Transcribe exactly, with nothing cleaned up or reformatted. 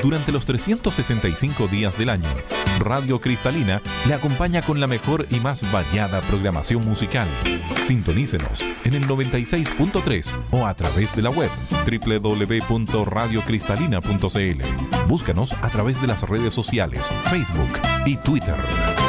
Durante los trescientos sesenta y cinco días del año, Radio Cristalina le acompaña con la mejor y más variada programación musical. Sintonícenos en el noventa y seis punto tres o a través de la web doble u doble u doble u punto radio cristalina punto c l. Búscanos a través de las redes sociales, Facebook y Twitter.